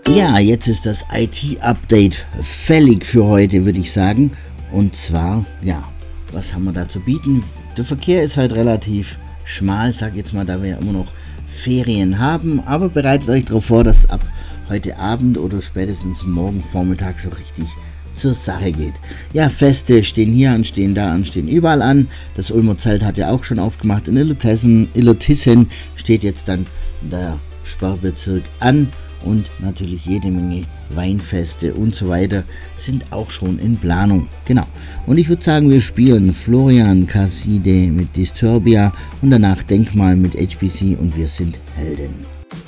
Ja, jetzt ist das IT-Update fällig für heute, würde ich sagen. Und zwar, ja, was haben wir da zu bieten? Der Verkehr ist halt relativ schmal, sag jetzt mal, da wir ja immer noch Ferien haben. Aber bereitet euch darauf vor, dass ab heute Abend oder spätestens morgen Vormittag so richtig zur Sache geht. Ja, Feste stehen hier an, stehen da an, stehen überall an. Das Ulmer Zelt hat ja auch schon aufgemacht. In Illertissen steht jetzt dann der Sperrbezirk an. Und natürlich jede Menge Weinfeste und so weiter sind auch schon in Planung. Genau. Und ich würde sagen, wir spielen Florian Kasside mit Disturbia und danach Denkmal mit HBC und wir sind Helden.